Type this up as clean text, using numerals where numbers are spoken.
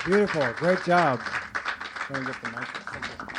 Beautiful. Great job. Trying to get the mic.